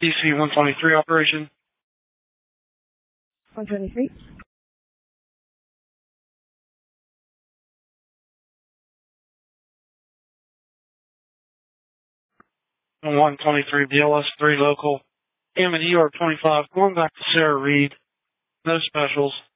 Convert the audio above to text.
DC 123 operation. 123. 123 BLS 3 local. Hammond ER 25 going back to Sarah Reed. No specials.